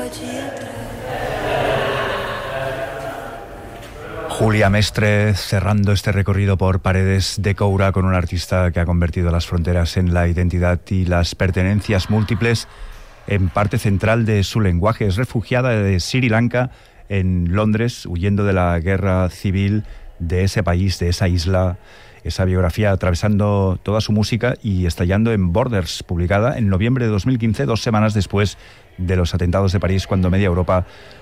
Julia Mestre cerrando este recorrido por Paredes de Coura con un artista que ha convertido las fronteras en la identidad y las pertenencias múltiples en parte central de su lenguaje. Es refugiada de Sri Lanka en Londres, huyendo de la guerra civil de ese país, de esa isla. Esa biografía atravesando toda su música y estallando en Borders, publicada en noviembre de 2015, 2 semanas después de los atentados de París, cuando media Europa